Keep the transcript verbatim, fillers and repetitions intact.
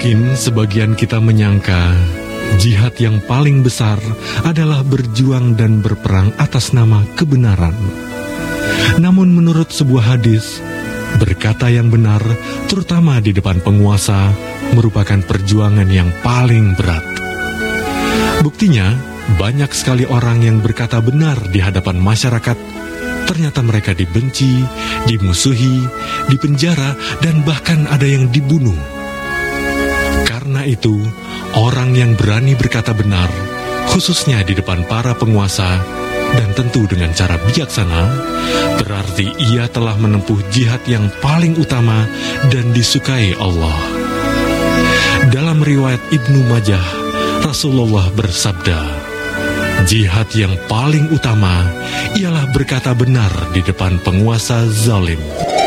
Mungkin sebagian kita menyangka jihad yang paling besar adalah berjuang dan berperang atas nama kebenaran. Namun menurut sebuah hadis, berkata yang benar, terutama di depan penguasa, merupakan perjuangan yang paling berat. Buktinya, banyak sekali orang yang berkata benar di hadapan masyarakat, ternyata mereka dibenci, dimusuhi, dipenjara, dan bahkan ada yang dibunuh. Karena itu, orang yang berani berkata benar, khususnya di depan para penguasa, dan tentu dengan cara bijaksana, berarti ia telah menempuh jihad yang paling utama dan disukai Allah. Dalam riwayat Ibnu Majah, Rasulullah bersabda, jihad yang paling utama ialah berkata benar di depan penguasa zalim.